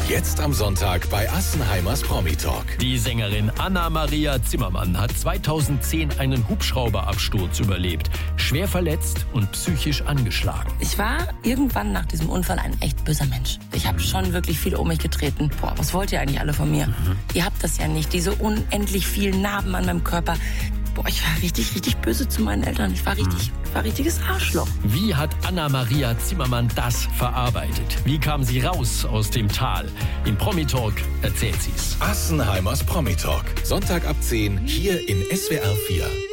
Jetzt am Sonntag bei Assenheimers Promi-Talk. Die Sängerin Anna-Maria Zimmermann hat 2010 einen Hubschrauberabsturz überlebt. Schwer verletzt und psychisch angeschlagen. Ich war irgendwann nach diesem Unfall ein echt böser Mensch. Ich habe schon wirklich viel um mich getreten. Boah, was wollt ihr eigentlich alle von mir? Ihr habt das ja nicht, diese unendlich vielen Narben an meinem Körper. Boah, ich war richtig böse zu meinen Eltern. Ich war richtiges Arschloch. Wie hat Anna-Maria Zimmermann das verarbeitet? Wie kam sie raus aus dem Tal? Im Promi-Talk erzählt sie's. Assenheimers Promi-Talk. Sonntag ab 10 hier in SWR 4.